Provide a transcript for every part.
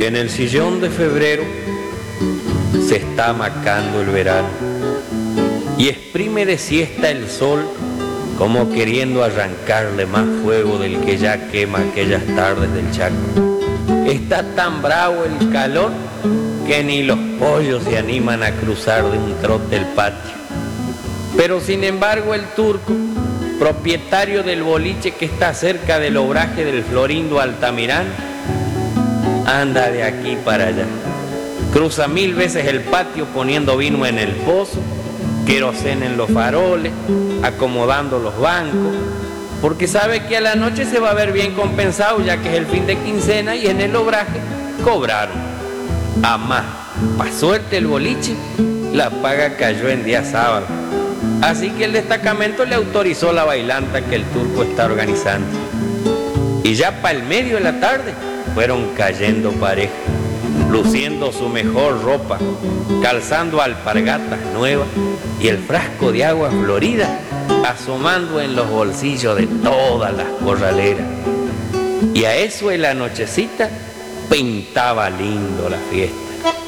que en el sillón de febrero se está amacando el verano y exprime de siesta el sol como queriendo arrancarle más fuego del que ya quema aquellas tardes del Chaco. Está tan bravo el calor que ni los pollos se animan a cruzar de un trote el patio. Pero sin embargo el turco, propietario del boliche que está cerca del obraje del Florindo Altamirano, anda de aquí para allá. Cruza 1000 veces el patio poniendo vino en el pozo, queroseno en los faroles, acomodando los bancos, porque sabe que a la noche se va a ver bien compensado ya que es el fin de quincena y en el obraje cobraron. Amá, pa' suerte el boliche, la paga cayó en día sábado. Así que el destacamento le autorizó la bailanta que el turco está organizando. Y ya para el medio de la tarde fueron cayendo parejas, luciendo su mejor ropa, calzando alpargatas nuevas y el frasco de agua florida asomando en los bolsillos de todas las corraleras. Y a eso en la nochecita pintaba lindo la fiesta.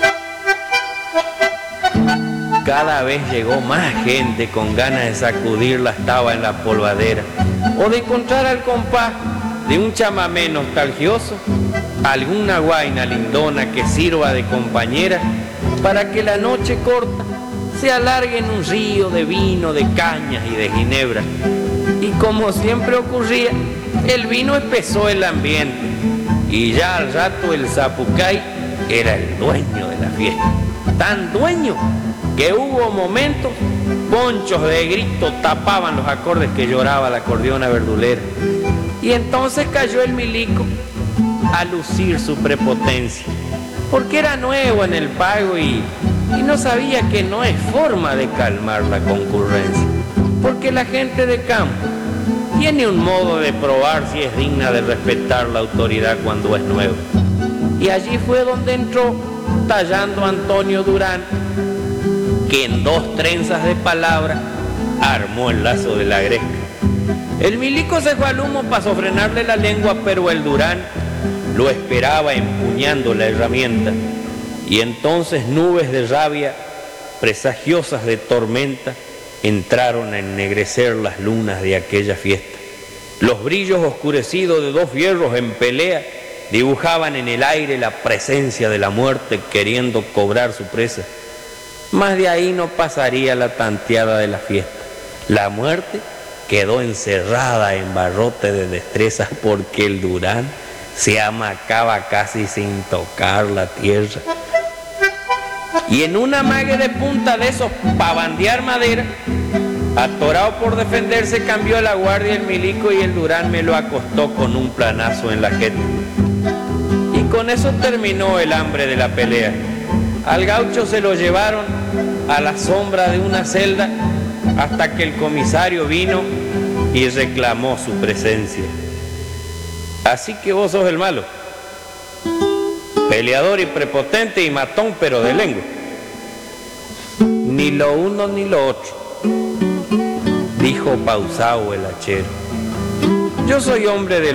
Cada vez llegó más gente con ganas de sacudir las tabas en la polvadera o de encontrar al compás de un chamamé nostalgioso, alguna guaina lindona que sirva de compañera para que la noche corta se alargue en un río de vino, de cañas y de ginebra. Y como siempre ocurría, el vino espesó el ambiente y ya al rato el zapucay era el dueño de la fiesta. Tan dueño que hubo momentos, ponchos de grito tapaban los acordes que lloraba la acordeona verdulera. Y entonces cayó el milico a lucir su prepotencia, porque era nuevo en el pago y no sabía que no es forma de calmar la concurrencia, porque la gente de campo tiene un modo de probar si es digna de respetar la autoridad cuando es nuevo. Y allí fue donde entró tallando Antonio Durán, que en 2 trenzas de palabra armó el lazo de la gresca. El milico se fue al humo para sofrenarle la lengua, pero el Durán lo esperaba empuñando la herramienta. Y entonces nubes de rabia, presagiosas de tormenta, entraron a ennegrecer las lunas de aquella fiesta. Los brillos oscurecidos de 2 fierros en pelea dibujaban en el aire la presencia de la muerte queriendo cobrar su presa. Más de ahí no pasaría la tanteada de la fiesta. La muerte quedó encerrada en barrote de destreza porque el Durán se amacaba casi sin tocar la tierra. Y en un amague de punta de esos pa' bandear madera, atorado por defenderse, cambió la guardia el milico y el Durán me lo acostó con un planazo en la jeta. Y con eso terminó el hambre de la pelea. Al gaucho se lo llevaron a la sombra de una celda hasta que el comisario vino y reclamó su presencia. Así que vos sos el malo, peleador y prepotente y matón, pero de lengua. Ni lo uno ni lo otro, dijo pausado el hachero. Yo soy hombre de